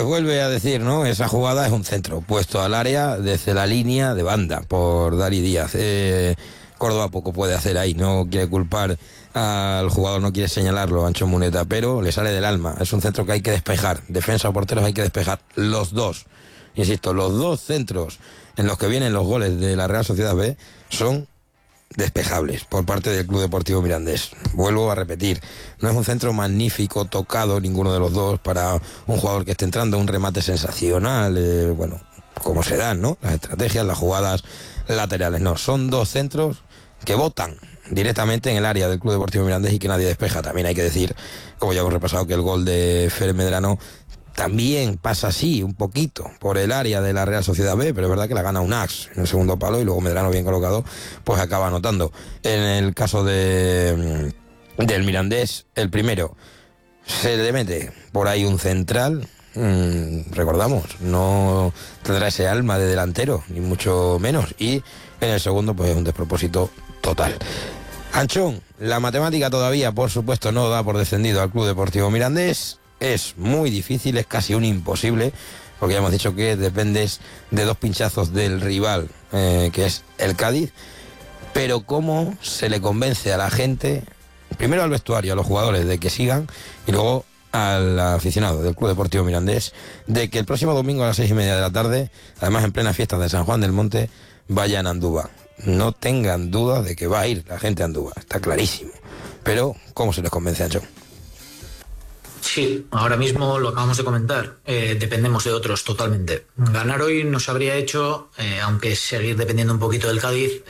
vuelve a decir, ¿no? Esa jugada es un centro puesto al área desde la línea de banda por Dani Díaz. Córdoba poco puede hacer ahí, no quiere culpar al jugador, no quiere señalarlo, Ancho Muneta, pero le sale del alma. Es un centro que hay que despejar, defensa o porteros hay que despejar, los dos. Insisto, los dos centros en los que vienen los goles de la Real Sociedad B son despejables por parte del Club Deportivo Mirandés. Vuelvo a repetir, no es un centro magnífico, tocado ninguno de los dos para un jugador que esté entrando, un remate sensacional, bueno, como se dan, ¿no? Las estrategias, las jugadas laterales, no, son dos centros que botan directamente en el área del Club Deportivo Mirandés y que nadie despeja. También hay que decir, como ya hemos repasado, que el gol de Fer Medrano también pasa así, un poquito, por el área de la Real Sociedad B, pero es verdad que la gana Unax en el segundo palo y luego Medrano, bien colocado, pues acaba anotando. En el caso del Mirandés, el primero, se le mete por ahí un central, recordamos, no tendrá ese alma de delantero, ni mucho menos, y en el segundo, pues es un despropósito total. Anchón, la matemática todavía, por supuesto, no da por descendido al Club Deportivo Mirandés. Es muy difícil, es casi un imposible, porque ya hemos dicho que dependes de dos pinchazos del rival, que es el Cádiz. Pero cómo se le convence a la gente, primero al vestuario, a los jugadores, de que sigan, y luego al aficionado del Club Deportivo Mirandés, de que el próximo domingo a las 6:30 de la tarde, además en plena fiesta de San Juan del Monte, vayan a Andúba. No tengan dudas de que va a ir la gente a Andúba, está clarísimo. Pero ¿cómo se les convence, Ancho? Sí, ahora mismo lo acabamos de comentar, dependemos de otros totalmente. Ganar hoy nos habría hecho, aunque seguir dependiendo un poquito del Cádiz,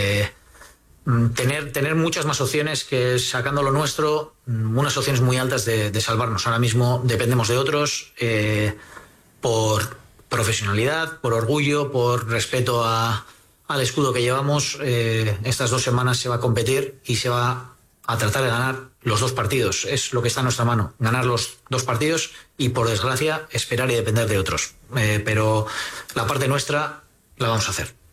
tener muchas más opciones que, sacando lo nuestro, unas opciones muy altas de salvarnos. Ahora mismo dependemos de otros, por profesionalidad, por orgullo, por respeto al escudo que llevamos. Estas 2 semanas se va a competir y se va a tratar de ganar los 2 partidos. Es lo que está en nuestra mano, ganar los 2 partidos y, por desgracia, esperar y depender de otros. Pero la parte nuestra la vamos a hacer.